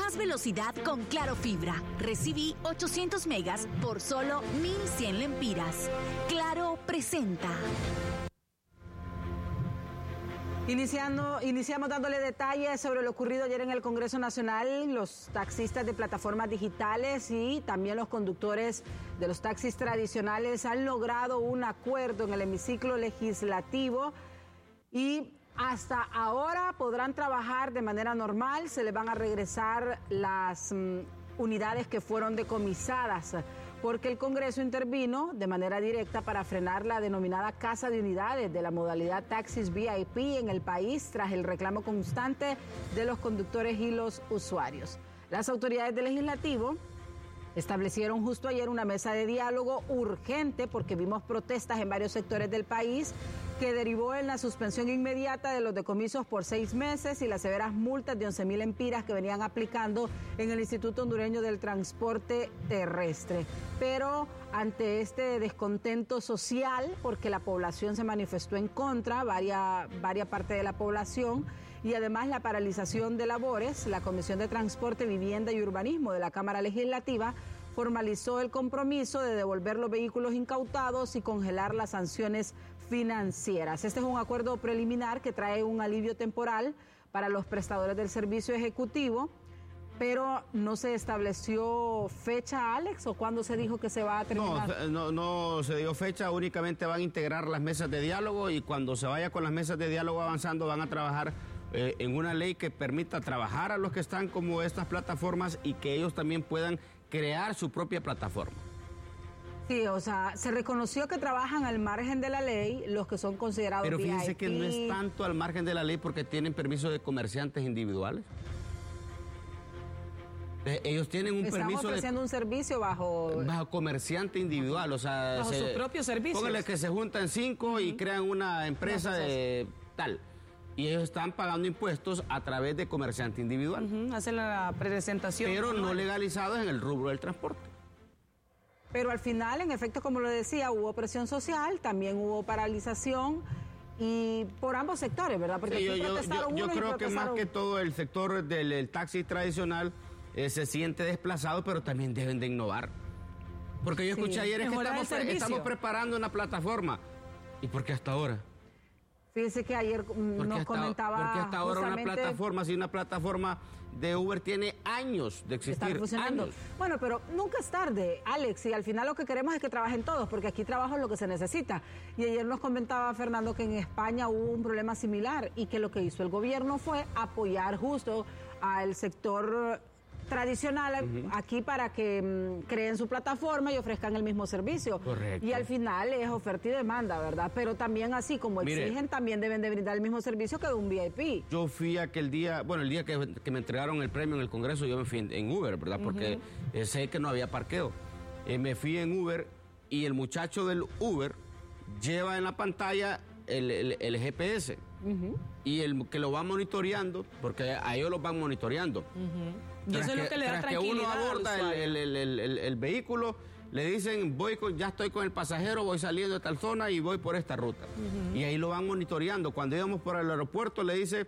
más velocidad con Claro Fibra. Recibí 800 megas por solo 1,100 lempiras. Claro presenta. Iniciamos dándole detalles sobre lo ocurrido ayer en el Congreso Nacional. Los taxistas de plataformas digitales y también los conductores de los taxis tradicionales han logrado un acuerdo en el hemiciclo legislativo y hasta ahora podrán trabajar de manera normal. Se les van a regresar las unidades que fueron decomisadas, porque el Congreso intervino de manera directa para frenar la denominada casa de unidades de la modalidad taxis VIP en el país tras el reclamo constante de los conductores y los usuarios. Las autoridades del legislativo establecieron justo ayer una mesa de diálogo urgente porque vimos protestas en varios sectores del país que derivó en la suspensión inmediata de los decomisos por 6 meses y las severas multas de 11,000 lempiras que venían aplicando en el Instituto Hondureño del Transporte Terrestre. Pero ante este descontento social, porque la población se manifestó en contra, varia parte de la población, y además la paralización de labores, la Comisión de Transporte, Vivienda y Urbanismo de la Cámara Legislativa formalizó el compromiso de devolver los vehículos incautados y congelar las sanciones financieras. Este es un acuerdo preliminar que trae un alivio temporal para los prestadores del servicio ejecutivo, pero no se estableció fecha, Alex, o cuándo se dijo que se va a terminar. No se dio fecha, únicamente van a integrar las mesas de diálogo y cuando se vaya con las mesas de diálogo avanzando van a trabajar en una ley que permita trabajar a los que están como estas plataformas y que ellos también puedan crear su propia plataforma. Sí, o sea, se reconoció que trabajan al margen de la ley los que son considerados Pero fíjense VIP. que no es tanto al margen de la ley porque tienen permiso de comerciantes individuales. Ellos tienen un permiso Estamos ofreciendo un servicio bajo comerciante individual, o sea... Bajo sus propios servicios. Póngale que se juntan 5 y crean una empresa de tal. Y ellos están pagando impuestos a través de comerciante individual. Hacen la presentación. Pero no legalizados en el rubro del transporte. Pero al final, en efecto, como lo decía, hubo presión social, también hubo paralización y por ambos sectores, ¿verdad? Porque sí, yo creo que más que todo el sector del taxi tradicional se siente desplazado, pero también deben de innovar. Porque yo escuché ayer es que estamos preparando una plataforma. ¿Y por qué hasta ahora? Fíjense que ayer nos comentaba... Porque hasta ahora una plataforma, si una plataforma de Uber tiene años de existir, años. Bueno, pero nunca es tarde, Alex, y al final lo que queremos es que trabajen todos, porque aquí trabajo es lo que se necesita. Y ayer nos comentaba Fernando que en España hubo un problema similar y que lo que hizo el gobierno fue apoyar justo al sector tradicional aquí para que creen su plataforma y ofrezcan el mismo servicio. Correcto. Y al final es oferta y demanda, ¿verdad? Pero también así como exigen, también deben de brindar el mismo servicio que de un VIP. Yo fui aquel día, el día que me entregaron el premio en el Congreso, yo me fui en Uber, ¿verdad? Porque sé que no había parqueo. Me fui en Uber y el muchacho del Uber lleva en la pantalla el GPS. Y el que lo va monitoreando, porque a ellos los van monitoreando. Y eso es lo que le da tranquilidad. Que uno aborda el vehículo, le dicen, ya estoy con el pasajero, voy saliendo de tal zona y voy por esta ruta. Y ahí lo van monitoreando. Cuando íbamos por el aeropuerto le dice,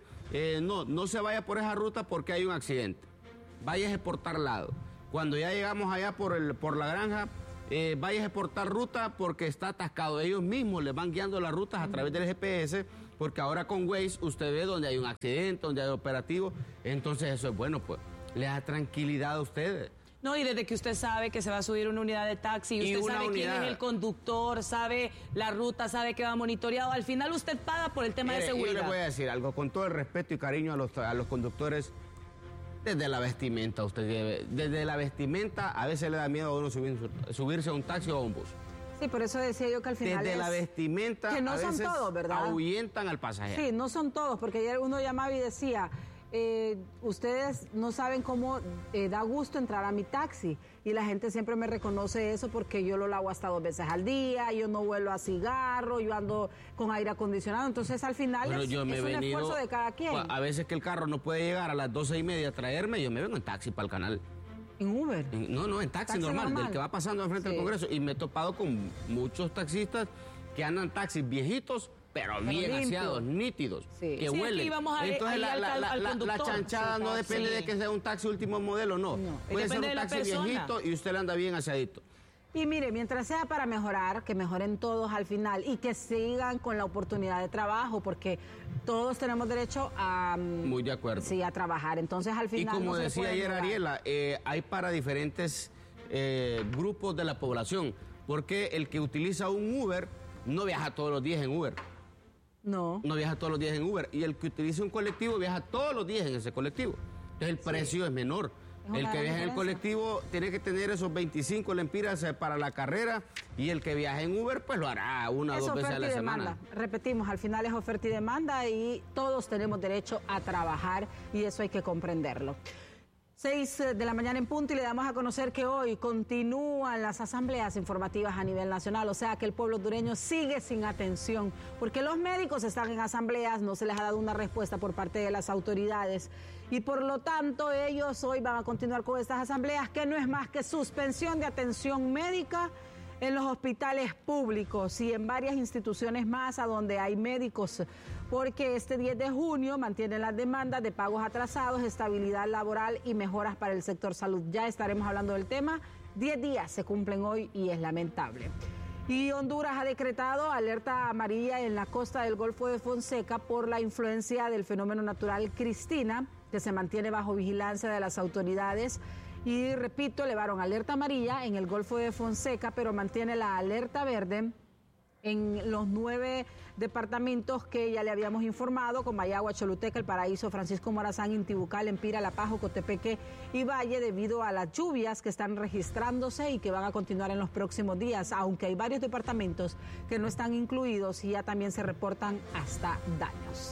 no se vaya por esa ruta porque hay un accidente. Váyase por tal lado. Cuando ya llegamos allá por la granja, váyase por tal ruta porque está atascado. Ellos mismos les van guiando las rutas a través del GPS, porque ahora con Waze usted ve donde hay un accidente, donde hay operativo. Entonces eso es bueno, pues le da tranquilidad a ustedes. No, y desde que usted sabe que se va a subir una unidad de taxi, y usted sabe quién es el conductor, sabe la ruta, sabe que va monitoreado, al final usted paga por el tema de seguridad. Yo le voy a decir algo, con todo el respeto y cariño a los conductores, desde la vestimenta desde la vestimenta a veces le da miedo a uno subirse a un taxi o a un bus. Sí, por eso decía yo que al final desde la vestimenta que no a veces son todos, ¿verdad? Ahuyentan al pasajero. Sí, no son todos, porque ayer uno llamaba y decía, ustedes no saben cómo da gusto entrar a mi taxi, y la gente siempre me reconoce eso porque yo lo lavo hasta 2 veces al día, yo no huelo a cigarro, yo ando con aire acondicionado, entonces al final es un esfuerzo de cada quien. A veces que el carro no puede llegar a las 12:30 a traerme, yo me vengo en taxi para el canal. ¿En Uber? No, en taxi normal, del que va pasando al frente del Congreso, y me he topado con muchos taxistas que andan taxis viejitos, pero bien aseados, nítidos, que huelen. Entonces la chanchada no depende de que sea un taxi último modelo, no. Puede ser un taxi viejito y usted le anda bien aseadito. Y mire, mientras sea para mejorar, que mejoren todos al final y que sigan con la oportunidad de trabajo, porque todos tenemos derecho a... Muy de acuerdo. Sí, a trabajar. Entonces, al final... Y como decía ayer Ariela, hay para diferentes grupos de la población, porque el que utiliza un Uber no viaja todos los días en Uber. No viaja todos los días en Uber. Y el que utiliza un colectivo viaja todos los días en ese colectivo. Entonces el precio es menor. El que viaja en el colectivo tiene que tener esos 25 lempiras para la carrera, y el que viaja en Uber pues lo hará una o dos veces a la semana. Repetimos, al final es oferta y demanda y todos tenemos derecho a trabajar y eso hay que comprenderlo. 6 de la mañana en punto y le damos a conocer que hoy continúan las asambleas informativas a nivel nacional, o sea que el pueblo hondureño sigue sin atención, porque los médicos están en asambleas, no se les ha dado una respuesta por parte de las autoridades y por lo tanto ellos hoy van a continuar con estas asambleas, que no es más que suspensión de atención médica en los hospitales públicos y en varias instituciones más a donde hay médicos, porque este 10 de junio mantienen las demandas de pagos atrasados, estabilidad laboral y mejoras para el sector salud. Ya estaremos hablando del tema. 10 días se cumplen hoy y es lamentable. Y Honduras ha decretado alerta amarilla en la costa del Golfo de Fonseca por la influencia del fenómeno natural Cristina, que se mantiene bajo vigilancia de las autoridades. Y repito, elevaron alerta amarilla en el Golfo de Fonseca, pero mantiene la alerta verde en los 9 departamentos que ya le habíamos informado, con Mayagua, Choluteca, El Paraíso, Francisco Morazán, Intibucal, Empira, La Paz, Cotepeque y Valle, debido a las lluvias que están registrándose y que van a continuar en los próximos días, aunque hay varios departamentos que no están incluidos y ya también se reportan hasta daños.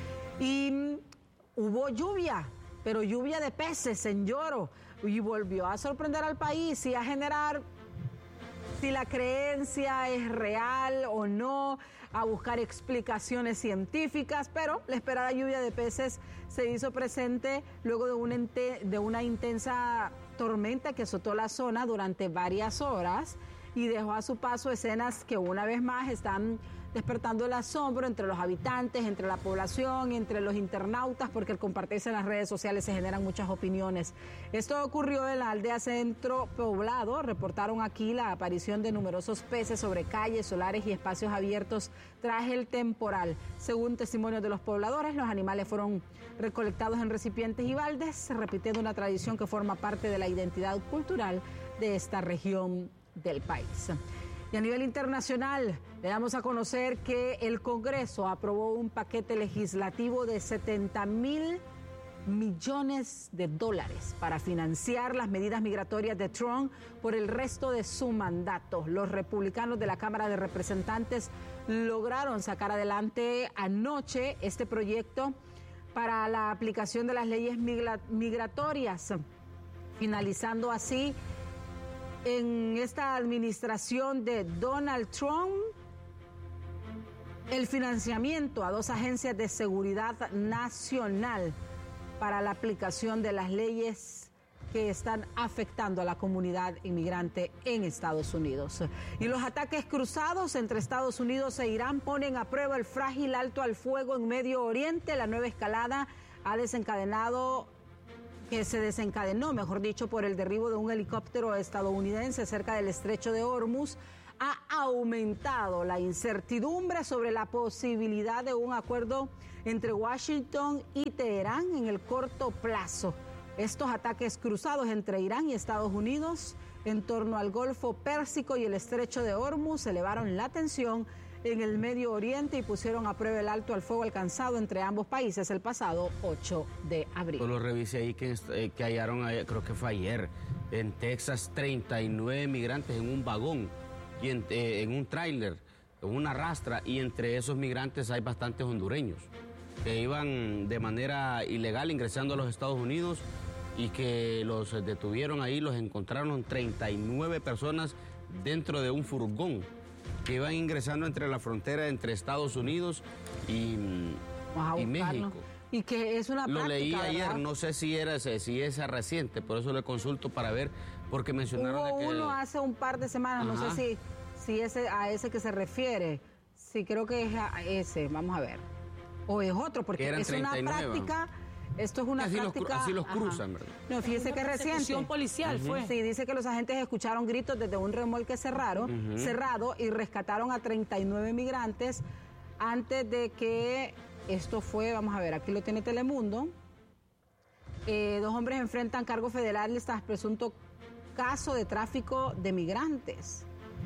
Y hubo lluvia, pero lluvia de peces en Lloro, y volvió a sorprender al país y a generar, si la creencia es real o no, a buscar explicaciones científicas, pero la esperada lluvia de peces se hizo presente luego de una intensa tormenta que azotó la zona durante varias horas y dejó a su paso escenas que una vez más están despertando el asombro entre los habitantes, entre la población, entre los internautas, porque al compartirse en las redes sociales se generan muchas opiniones. Esto ocurrió en la aldea Centro Poblado. Reportaron aquí la aparición de numerosos peces sobre calles, solares y espacios abiertos tras el temporal. Según testimonios de los pobladores, los animales fueron recolectados en recipientes y baldes, repitiendo una tradición que forma parte de la identidad cultural de esta región del país. Y a nivel internacional, le damos a conocer que el Congreso aprobó un paquete legislativo de $70,000 millones para financiar las medidas migratorias de Trump por el resto de su mandato. Los republicanos de la Cámara de Representantes lograron sacar adelante anoche este proyecto para la aplicación de las leyes migratorias, finalizando así en esta administración de Donald Trump el financiamiento a 2 agencias de seguridad nacional para la aplicación de las leyes que están afectando a la comunidad inmigrante en Estados Unidos. Y los ataques cruzados entre Estados Unidos e Irán ponen a prueba el frágil alto al fuego en Medio Oriente. La nueva escalada se desencadenó, mejor dicho, por el derribo de un helicóptero estadounidense cerca del estrecho de Hormuz, ha aumentado la incertidumbre sobre la posibilidad de un acuerdo entre Washington y Teherán en el corto plazo. Estos ataques cruzados entre Irán y Estados Unidos en torno al Golfo Pérsico y el estrecho de Hormuz elevaron la tensión en el Medio Oriente y pusieron a prueba el alto al fuego alcanzado entre ambos países el pasado 8 de abril. Yo lo revisé ahí que hallaron, creo que fue ayer, en Texas, 39 migrantes en un vagón, y en un tráiler, en una rastra, y entre esos migrantes hay bastantes hondureños que iban de manera ilegal ingresando a los Estados Unidos y que los detuvieron ahí, los encontraron 39 personas dentro de un furgón que iban ingresando entre la frontera entre Estados Unidos y México. Y que es una práctica, lo leí ayer, ¿verdad? no sé si es reciente, por eso le consulto para ver, porque mencionaron Hubo uno hace un par de semanas, no sé si a ese que se refiere. Sí, creo que es ese, vamos a ver. O es otro, porque es 39, una práctica... Esto es una práctica... Así los cruzan, ¿verdad? No, fíjese que reciente. Persecución policial fue. Sí, dice que los agentes escucharon gritos desde un remolque cerrado y rescataron a 39 migrantes antes de que esto fue, vamos a ver, aquí lo tiene Telemundo. 2 hombres enfrentan cargos federales tras presunto caso de tráfico de migrantes.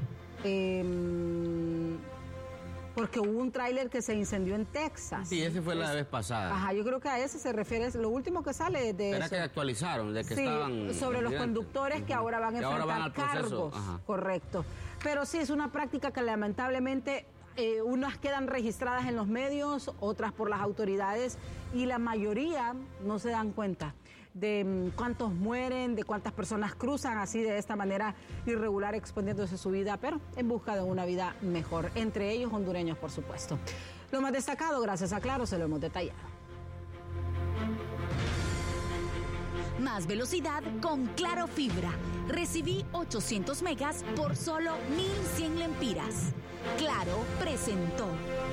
Porque hubo un tráiler que se incendió en Texas. Sí, ese fue la vez pasada. Ajá, yo creo que a ese se refiere, es lo último que sale de ¿Será eso. que actualizaron? De que sí, estaban sobre los conductores que ahora van a enfrentar cargos. Correcto. Pero sí, es una práctica que lamentablemente unas quedan registradas en los medios, otras por las autoridades, y la mayoría no se dan cuenta de cuántos mueren, de cuántas personas cruzan así de esta manera irregular, exponiéndose su vida, pero en busca de una vida mejor, entre ellos hondureños, por supuesto. Lo más destacado, gracias a Claro, se lo hemos detallado. Más velocidad con Claro Fibra. Recibí 800 megas por solo 1,100 lempiras. Claro presentó.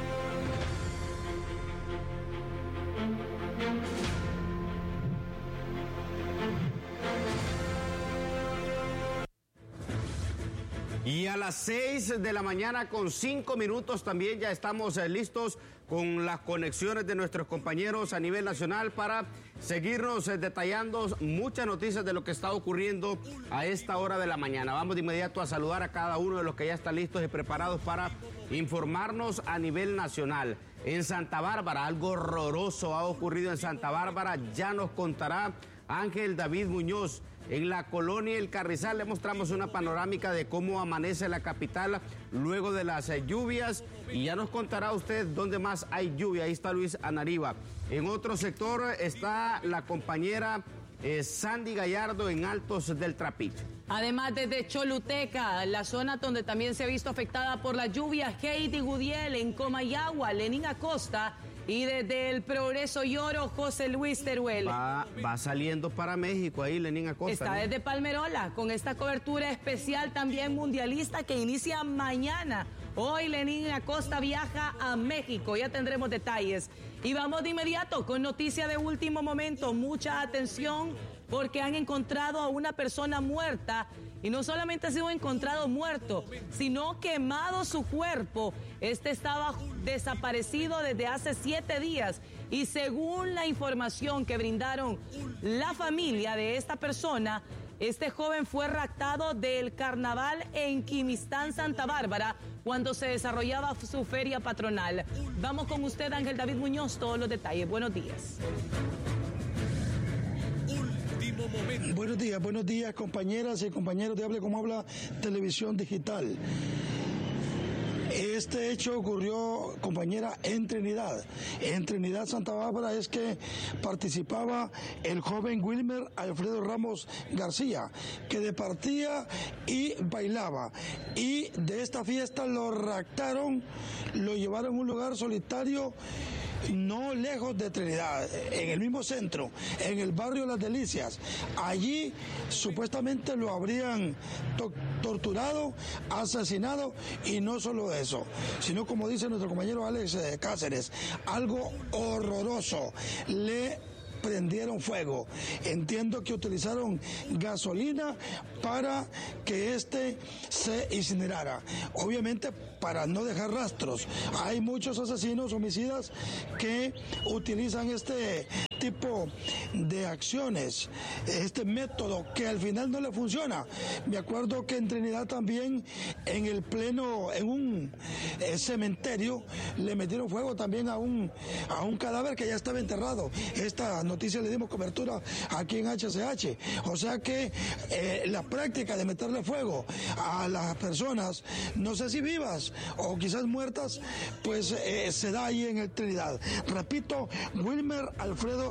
Y a las 6 de la mañana con 5 minutos también ya estamos listos con las conexiones de nuestros compañeros a nivel nacional para seguirnos detallando muchas noticias de lo que está ocurriendo a esta hora de la mañana. Vamos de inmediato a saludar a cada uno de los que ya están listos y preparados para informarnos a nivel nacional. En Santa Bárbara, algo horroroso ha ocurrido en Santa Bárbara, ya nos contará Ángel David Muñoz. En la colonia El Carrizal le mostramos una panorámica de cómo amanece la capital luego de las lluvias y ya nos contará usted dónde más hay lluvia. Ahí está Luis Anariba. En otro sector está la compañera Sandy Gallardo en Altos del Trapiche. Además, desde Choluteca, la zona donde también se ha visto afectada por la lluvia, Heidi Gudiel en Comayagua, Lenín Acosta. Y desde el Progreso y Oro, José Luis Teruel. Va saliendo para México ahí, Lenín Acosta. Está, ¿no? Desde Palmerola, con esta cobertura especial también mundialista que inicia mañana. Hoy Lenín Acosta viaja a México, ya tendremos detalles. Y vamos de inmediato con noticia de último momento. Mucha atención porque han encontrado a una persona muerta. Y no solamente ha sido encontrado muerto, sino quemado su cuerpo. Este estaba desaparecido desde hace 7 días. Y según la información que brindaron la familia de esta persona, este joven fue raptado del carnaval en Quimistán, Santa Bárbara, cuando se desarrollaba su feria patronal. Vamos con usted, Ángel David Muñoz, todos los detalles. Buenos días. Buenos días, compañeras y compañeros de Hable Como Habla Televisión Digital. Este hecho ocurrió, compañera, en Trinidad. En Trinidad, Santa Bárbara, es que participaba el joven Wilmer Alfredo Ramos García, que departía y bailaba. Y de esta fiesta lo raptaron, lo llevaron a un lugar solitario, no lejos de Trinidad, en el mismo centro, en el barrio Las Delicias. Allí supuestamente lo habrían torturado, asesinado, y no solo eso, sino, como dice nuestro compañero Alex Cáceres, algo horroroso. Le prendieron fuego. Entiendo que utilizaron gasolina para que este se incinerara. Obviamente para no dejar rastros. Hay muchos asesinos, homicidas que utilizan este tipo de acciones, este método que al final no le funciona. Me acuerdo que en Trinidad también, en el pleno, en un cementerio, le metieron fuego también a un cadáver que ya estaba enterrado. Esta noticia le dimos cobertura aquí en HCH. O sea que la práctica de meterle fuego a las personas, no sé si vivas o quizás muertas, pues se da ahí en el Trinidad. Repito, Wilmer Alfredo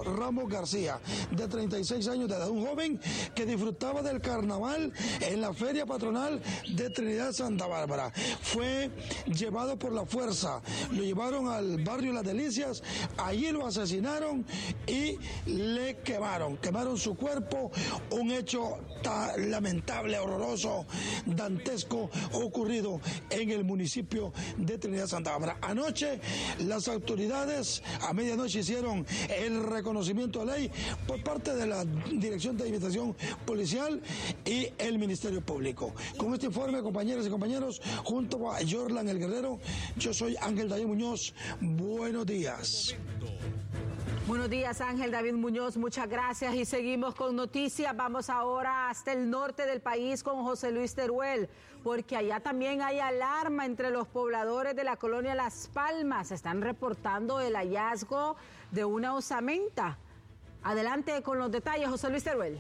Ramos García, de 36 años de edad, un joven que disfrutaba del carnaval en la feria patronal de Trinidad Santa Bárbara. Fue llevado por la fuerza, lo llevaron al barrio Las Delicias, allí lo asesinaron y le quemaron su cuerpo, un hecho tan lamentable, horroroso, dantesco, ocurrido en el municipio de Trinidad Santa Bárbara. Anoche las autoridades a medianoche hicieron el reconocimiento de ley por parte de la Dirección de Investigación Policial y el Ministerio Público. Con este informe, compañeras y compañeros, junto a Jorlan El Guerrero, yo soy Ángel David Muñoz. Buenos días. Buenos días, Ángel David Muñoz, muchas gracias y seguimos con noticias. Vamos ahora hasta el norte del país con José Luis Teruel, porque allá también hay alarma entre los pobladores de la colonia Las Palmas. Están reportando el hallazgo de una osamenta. Adelante con los detalles, José Luis Teruel.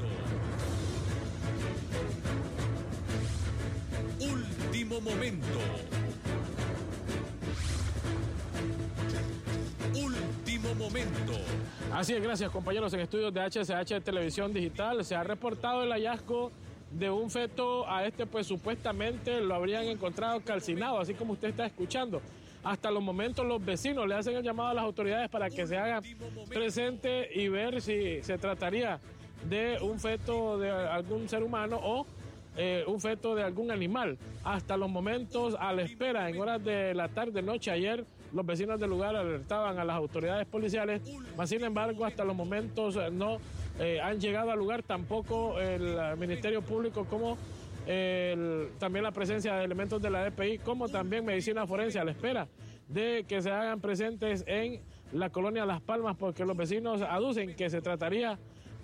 Último momento. Último momento. Así es, gracias compañeros. En estudios de HSH Televisión Digital se ha reportado el hallazgo de un feto. A este pues supuestamente lo habrían encontrado calcinado, así como usted está escuchando. Hasta los momentos los vecinos le hacen el llamado a las autoridades para que se hagan presente y ver si se trataría de un feto de algún ser humano o un feto de algún animal. Hasta los momentos, a la espera, en horas de la tarde, noche, ayer, los vecinos del lugar alertaban a las autoridades policiales, mas sin embargo, hasta los momentos no han llegado al lugar, tampoco el Ministerio Público como también la presencia de elementos de la EPI, como también medicina forense, a la espera de que se hagan presentes en la colonia Las Palmas, porque los vecinos aducen que se trataría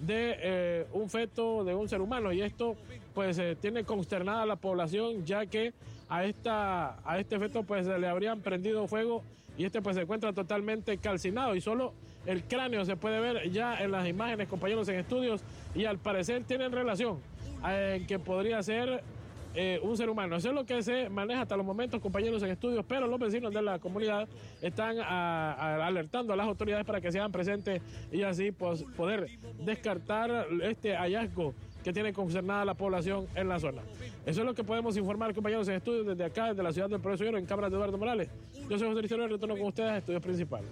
de un feto de un ser humano, y esto pues tiene consternada a la población, ya que a este feto pues le habrían prendido fuego y este pues se encuentra totalmente calcinado y solo el cráneo se puede ver ya en las imágenes, compañeros, en estudios, y al parecer tienen relación en que podría ser un ser humano. Eso es lo que se maneja hasta los momentos, compañeros, en estudios, pero los vecinos de la comunidad están alertando a las autoridades para que se hagan presentes y así pues poder descartar este hallazgo que tiene concernada la población en la zona. Eso es lo que podemos informar, compañeros, en estudios desde acá, desde la ciudad del Progreso en cámaras de Eduardo Morales. Yo soy José Luis Teruel, retorno con ustedes a estudios principales.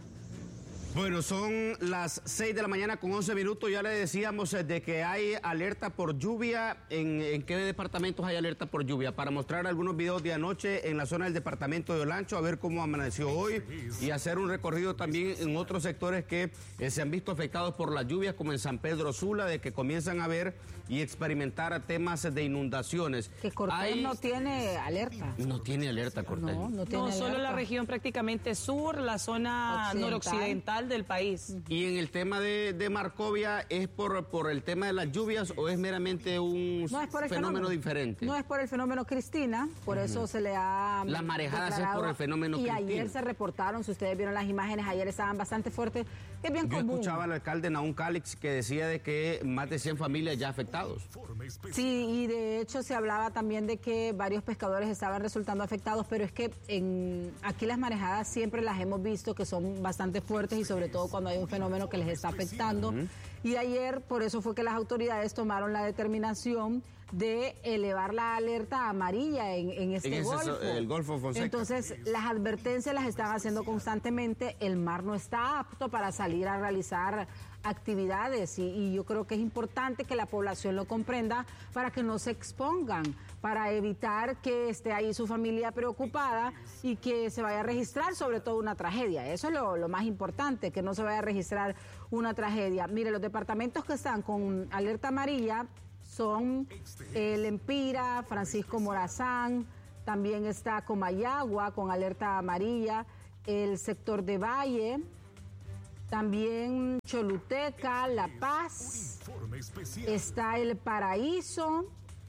Bueno, son las 6 de la mañana con 11 minutos. Ya le decíamos de que hay alerta por lluvia. ¿En qué departamentos hay alerta por lluvia? Para mostrar algunos videos de anoche en la zona del departamento de Olancho, a ver cómo amaneció hoy y hacer un recorrido también en otros sectores que se han visto afectados por las lluvias, como en San Pedro Sula, de que comienzan a ver y experimentar temas de inundaciones. Que Cortés no tiene alerta. No tiene alerta, Cortés. No tiene alerta. Solo la región prácticamente sur, la zona noroccidental del país. Y en el tema de Marcovia, ¿es por el tema de las lluvias o es meramente un fenómeno diferente? No es por el fenómeno Cristina, por eso se le ha las marejadas es por el fenómeno Cristina. Y ayer se reportaron, si ustedes vieron las imágenes, ayer estaban bastante fuertes, que es bien común. Yo escuchaba al alcalde Nahum Calix que decía de que más de 100 familias ya afectados. Sí, y de hecho se hablaba también de que varios pescadores estaban resultando afectados, pero es que aquí las marejadas siempre las hemos visto que son bastante fuertes y sobre todo cuando hay un fenómeno que les está afectando. Y ayer, por eso fue que las autoridades tomaron la determinación de elevar la alerta amarilla en este golfo. El Golfo Fonseca. Entonces, las advertencias las están haciendo constantemente. El mar no está apto para salir a realizar actividades y yo creo que es importante que la población lo comprenda para que no se expongan, para evitar que esté ahí su familia preocupada y que se vaya a registrar sobre todo una tragedia. Eso es lo más importante, que no se vaya a registrar una tragedia. Mire, los departamentos que están con alerta amarilla son Lempira, Francisco Morazán, también está Comayagua con alerta amarilla, el sector de Valle, también Choluteca, La Paz, está El Paraíso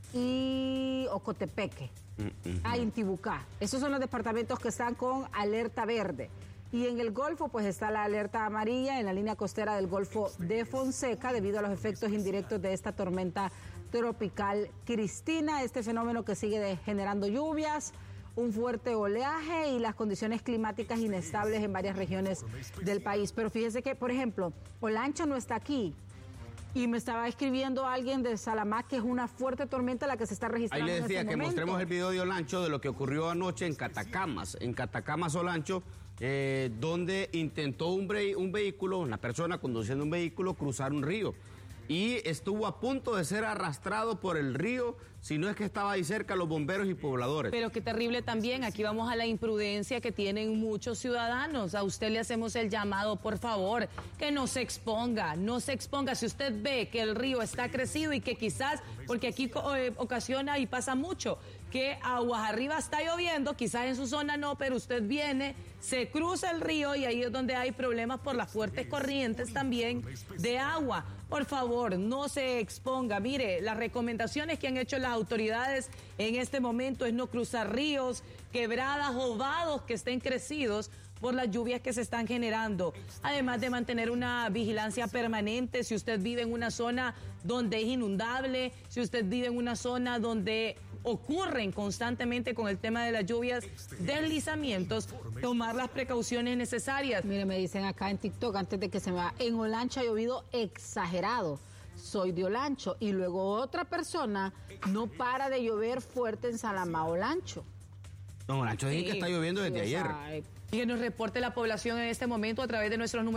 y Ocotepeque, Intibucá. Esos son los departamentos que están con alerta verde. Y en el Golfo, pues está la alerta amarilla en la línea costera del Golfo de Fonseca debido a los efectos indirectos de esta tormenta tropical Cristina, este fenómeno que sigue generando lluvias. un fuerte oleaje y las condiciones climáticas inestables en varias regiones del país. Pero fíjese que, por ejemplo, Olancho no está aquí. Y me estaba escribiendo alguien de Salamá que es una fuerte tormenta la que se está registrando. Ahí le decía en este que momento. mostremos el video de Olancho de lo que ocurrió anoche en Catacamas. En Catacamas, Olancho, donde intentó un vehículo, una persona conduciendo un vehículo, cruzar un río. Y estuvo a punto de ser arrastrado por el río, si no es que estaba ahí cerca los bomberos y pobladores. Pero qué terrible también, aquí vamos a la imprudencia que tienen muchos ciudadanos. A usted le hacemos el llamado, por favor, que no se exponga. Si usted ve que el río está crecido y que quizás, porque aquí ocasiona y pasa mucho, que aguas arriba está lloviendo, quizás en su zona no, pero usted viene, se cruza el río y ahí es donde hay problemas por las fuertes corrientes también de agua. Por favor, no se exponga. Mire, las recomendaciones que han hecho las autoridades en este momento es no cruzar ríos, quebradas o vados que estén crecidos por las lluvias que se están generando. Además de mantener una vigilancia permanente, si usted vive en una zona donde es inundable, si usted vive en una zona donde ocurren constantemente con el tema de las lluvias, deslizamientos, tomar las precauciones necesarias. Mire, me dicen acá en TikTok, antes de que se me va, en Olancho ha llovido exagerado. Soy de Olancho. Y luego otra persona, no para de llover fuerte en Salamá, Olancho. No, Olancho dice que está lloviendo desde ayer. Y que nos reporte la población en este momento a través de nuestros números.